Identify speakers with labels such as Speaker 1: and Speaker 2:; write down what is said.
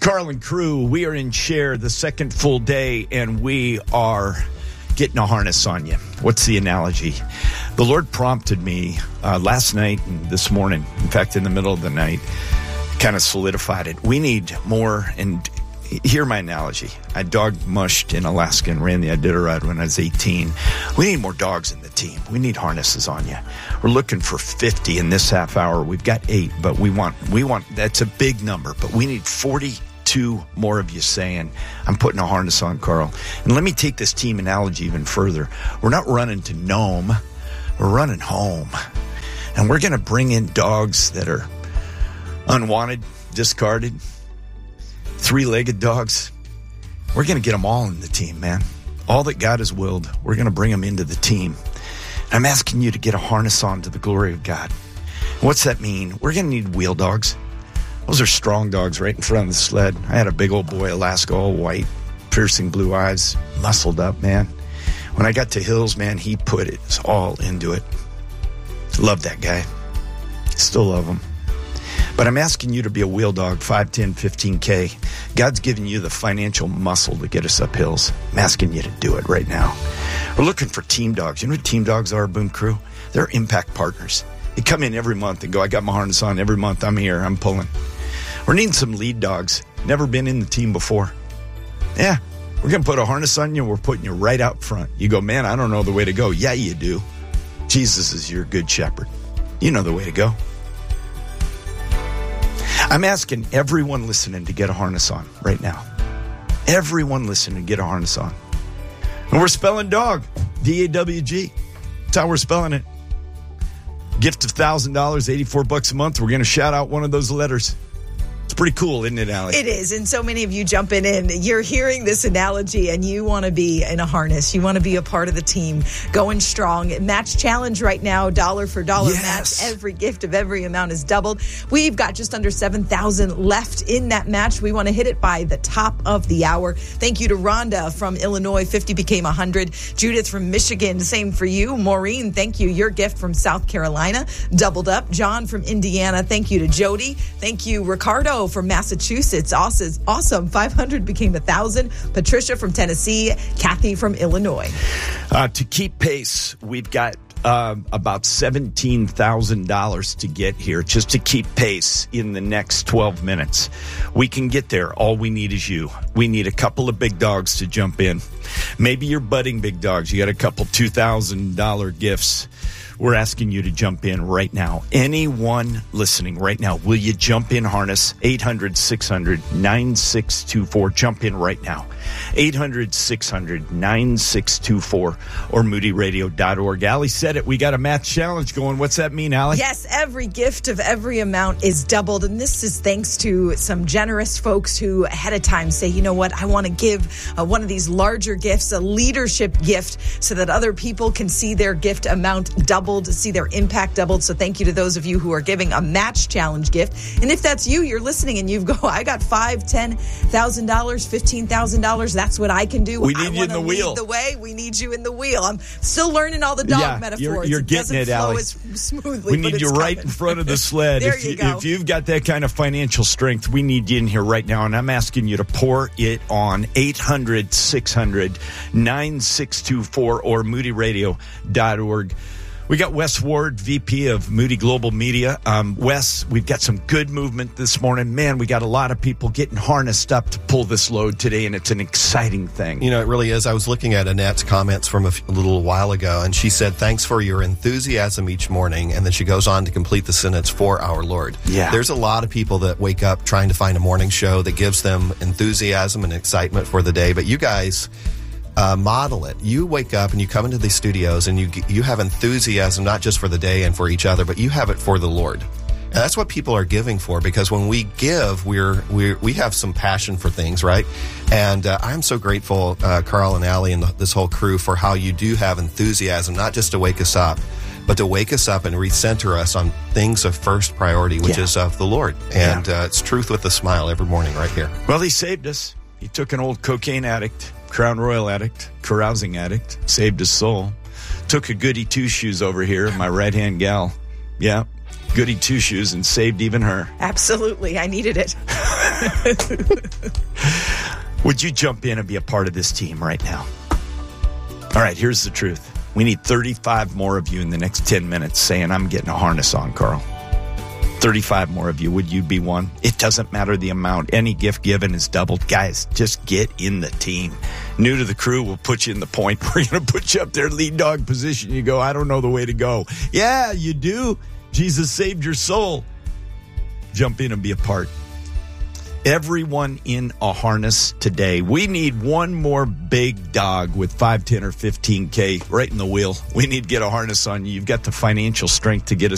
Speaker 1: Carl and crew, we are in chair the second full day, and we are getting a harness on you. What's the analogy? The Lord prompted me last night and this morning, in fact, in the middle of the night, kind of solidified it. We need more, and hear my analogy. I dog mushed in Alaska and ran the Iditarod when I was 18. We need more dogs in the team. We need harnesses on you. We're looking for 50 in this half hour. We've got 8, but we want, that's a big number, but we need 42 more of you saying, I'm putting a harness on, Carl. And let me take this team analogy even further. We're not running to Nome. We're running home. And we're going to bring in dogs that are unwanted, discarded, 3-legged dogs. We're going to get them all in the team, man. All that God has willed, we're going to bring them into the team. And I'm asking you to get a harness on to the glory of God. What's that mean? We're going to need wheel dogs. Those are strong dogs right in front of the sled. I had a big old boy, Alaska, all white, piercing blue eyes, muscled up, man. When I got to Hills, man, he put it all into it. Love that guy. Still love him. But I'm asking you to be a wheel dog, 5, 10, 15K. God's given you the financial muscle to get us up hills. I'm asking you to do it right now. We're looking for team dogs. You know what team dogs are, Boom Crew? They're impact partners. They come in every month and go, I got my harness on every month. I'm here. I'm pulling. We're needing some lead dogs. Never been in the team before. Yeah, we're going to put a harness on you. We're putting you right out front. You go, man, I don't know the way to go. Yeah, you do. Jesus is your good shepherd. You know the way to go. I'm asking everyone listening to get a harness on right now. Everyone listening to get a harness on. And we're spelling dog, D-A-W-G. That's how we're spelling it. Gift of $1,000, $84 a month. We're going to shout out one of those letters. It's pretty cool, isn't it, Allie?
Speaker 2: It is, and so many of you jumping in. You're hearing this analogy, and you want to be in a harness. You want to be a part of the team, going strong. Match challenge right now, dollar for dollar match. Every gift of every amount is doubled. We've got just under 7,000 left in that match. We want to hit it by the top of the hour. Thank you to Rhonda from Illinois. 50 became 100. Judith from Michigan, same for you. Maureen, thank you. Your gift from South Carolina doubled up. John from Indiana, thank you to Jody. Thank you, Ricardo from Massachusetts. Awesome. 500 became 1,000. Patricia from Tennessee. Kathy from Illinois.
Speaker 1: To keep pace, we've got about $17,000 to get here, just to keep pace in the next 12 minutes. We can get there. All we need is you. We need a couple of big dogs to jump in. Maybe you're budding big dogs. You got a couple $2,000 gifts. We're asking you to jump in right now. Anyone listening right now, will you jump in harness? 800-600-9624. Jump in right now. 800-600-9624 or moodyradio.org. Allie said it. We got a match challenge going. What's that mean, Allie?
Speaker 2: Yes, every gift of every amount is doubled. And this is thanks to some generous folks who ahead of time say, you know what, I want to give one of these larger gifts, a leadership gift, so that other people can see their gift amount doubled, see their impact doubled. So thank you to those of you who are giving a match challenge gift. And if that's you, you're listening and you go, I got $5,000, $10,000, $15,000. That's what I can do.
Speaker 1: We need you in the wheel.
Speaker 2: The way we need you in the wheel. I'm still learning all the dog metaphors.
Speaker 1: You're getting it, Allie.
Speaker 2: Smoothly.
Speaker 1: We need you right in front of the sled.
Speaker 2: There you go.
Speaker 1: If you've got that kind of financial strength, we need you in here right now. And I'm asking you to pour it on. 800-600-9624 or moodyradio.org. We got Wes Ward, VP of Moody Global Media. Wes, we've got some good movement this morning. Man, we got a lot of people getting harnessed up to pull this load today, and it's an exciting thing.
Speaker 3: You know, it really is. I was looking at Annette's comments from a little while ago, and she said, thanks for your enthusiasm each morning. And then she goes on to complete the sentence, for our Lord.
Speaker 1: Yeah.
Speaker 3: There's a lot of people that wake up trying to find a morning show that gives them enthusiasm and excitement for the day. But you guys model it. You wake up and you come into these studios and you have enthusiasm, not just for the day and for each other, but you have it for the Lord. And that's what people are giving for, because when we give, we have some passion for things, right? And I'm so grateful, Carl and Allie and this whole crew, for how you do have enthusiasm, not just to wake us up, but to wake us up and recenter us on things of first priority, which is of the Lord. And it's truth with a smile every morning right here.
Speaker 1: Well, he saved us. He took an old cocaine addict, Crown Royal addict, carousing addict, saved his soul. Took a goody two-shoes over here, my right-hand gal. Yeah, goody two-shoes, and saved even her.
Speaker 2: Absolutely. I needed it.
Speaker 1: Would you jump in and be a part of this team right now? All right, here's the truth. We need 35 more of you in the next 10 minutes saying, I'm getting a harness on, Carl. 35 more of you. Would you be one? It doesn't matter the amount. Any gift given is doubled. Guys, just get in the team. New to the crew, we'll put you in the point. We're going to put you up there, lead dog position. You go, I don't know the way to go. Yeah, you do. Jesus saved your soul. Jump in and be a part. Everyone in a harness today. We need one more big dog with 5, 10, or 15K right in the wheel. We need to get a harness on you. You've got the financial strength to get us